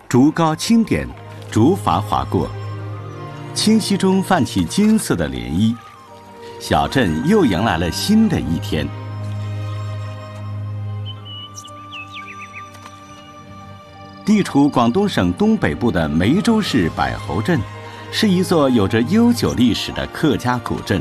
竹篙轻点，竹筏划过，清溪中泛起金色的涟漪，小镇又迎来了新的一天。地处广东省东北部的梅州市柏侯镇，是一座有着悠久历史的客家古镇。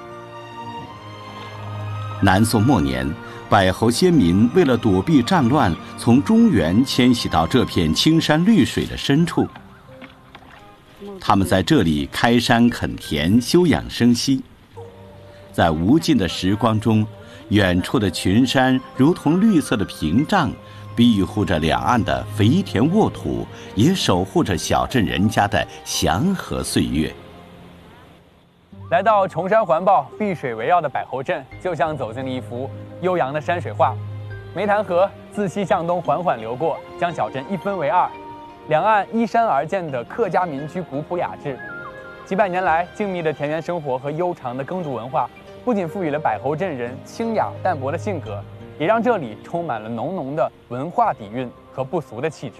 南宋末年，柏侯先民为了躲避战乱，从中原迁徙到这片青山绿水的深处。他们在这里开山垦田，休养生息。在无尽的时光中，远处的群山如同绿色的屏障，庇护着两岸的肥田沃土，也守护着小镇人家的祥和岁月。 来到崇山环抱、碧水围绕的柏侯镇，就像走进了一幅悠扬的山水画。梅潭河自西向东缓缓流过，将小镇一分为二，两岸依山而建的客家民居古朴雅致。几百年来，静谧的田园生活和悠长的耕读文化，不仅赋予了柏侯镇人清雅淡泊的性格，也让这里充满了浓浓的文化底蕴和不俗的气质。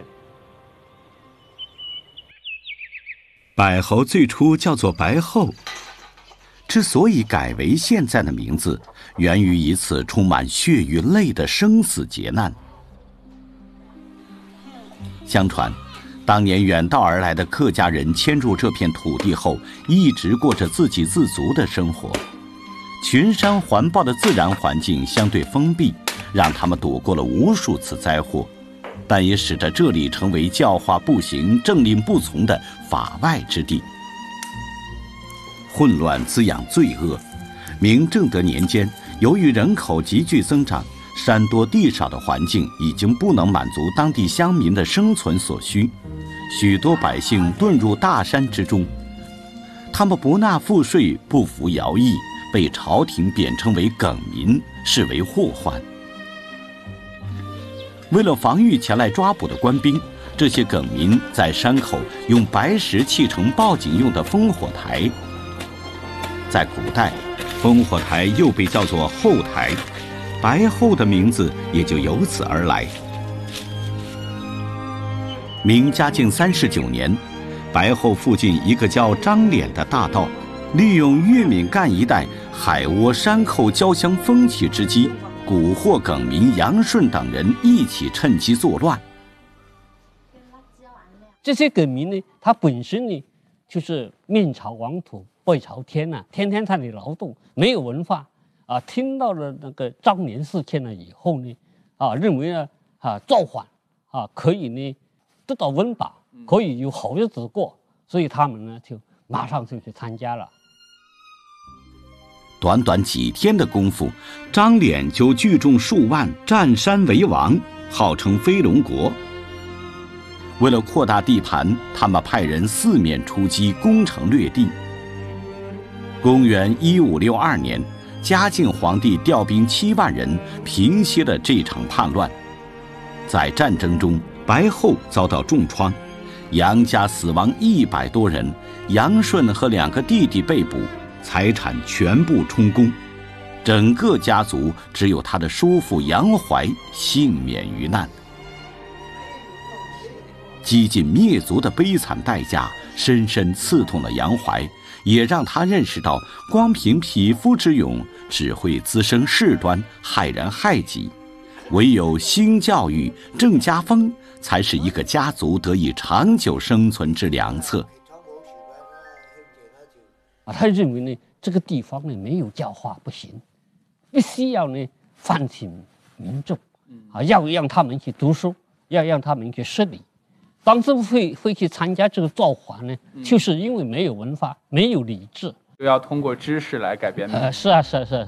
柏侯最初叫做白后，之所以改为现在的名字，源于一次充满血与泪的生死劫难。相传，当年远道而来的客家人迁入这片土地后，一直过着自给自足的生活。群山环抱的自然环境相对封闭，让他们躲过了无数次灾祸，但也使得这里成为教化不行、政令不从的法外之地。混乱滋养罪恶。明正德年间，由于人口急剧增长，山多地少的环境已经不能满足当地乡民的生存所需，许多百姓遁入大山之中。他们不纳赋税，不服徭役，被朝廷贬称为梗民，视为祸患。为了防御前来抓捕的官兵，这些梗民在山口用白石砌成报警用的烽火台。在古代，烽火台又被叫做后台，白后的名字也就由此而来。明嘉靖39年，白后附近一个叫张脸的大盗，利用岳敏干一带海窝山寇交相风起之机，蛊惑梗民杨顺等人一起趁机作乱。 这些梗民呢，他本身呢就是面朝黄土背朝天啊，天天在那里劳动，没有文化啊。听到了那个张脸事件了以后呢，认为呢造反可以呢得到温饱，可以有好日子过，所以他们呢就马上就去参加了。 短短几天的功夫，张脸就聚众数万，占山为王，号称飞龙国。为了扩大地盘，他们派人四面出击，攻城略地。公元1562年，嘉靖皇帝调兵7万人，平息了这场叛乱。在战争中，白后遭到重创，杨家死亡100多人，杨顺和2个弟弟被捕，财产全部充公，整个家族只有他的叔父杨怀幸免于难。几近灭族的悲惨代价深深刺痛了杨怀，也让他认识到光凭匹夫之勇只会滋生事端，害人害己，唯有兴教育、正家风才是一个家族得以长久生存之良策。 他认为呢，这个地方呢没有教化不行，必须要呢唤醒民众，要让他们去读书，要让他们去识礼。当时会去参加这个造反呢，就是因为没有文化，没有理智， 就要通过知识来改变的。 是啊。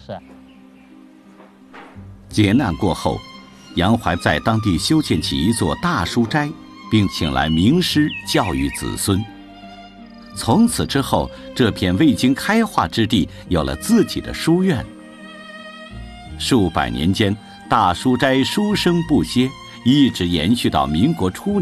劫难过后，杨怀在当地修建起一座大书斋，并请来名师教育子孙。从此之后，这片未经开化之地有了自己的书院。数百年间，大书斋书声不歇，一直延续到民国初年。